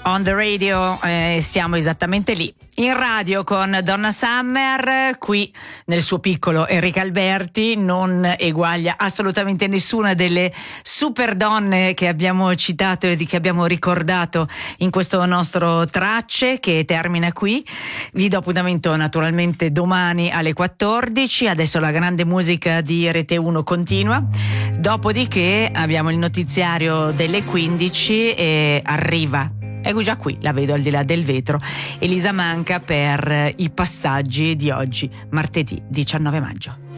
On the radio, siamo esattamente lì, in radio con Donna Summer, qui nel suo piccolo Enrica Alberti, non eguaglia assolutamente nessuna delle super donne che abbiamo citato e che abbiamo ricordato in questo nostro Tracce, che termina qui. Vi do appuntamento naturalmente domani alle 14, adesso la grande musica di Rete 1 continua, dopodiché abbiamo il notiziario delle 15 e arriva. Ecco già qui, la vedo al di là del vetro, Elisa Manca per i passaggi di oggi, martedì 19 maggio.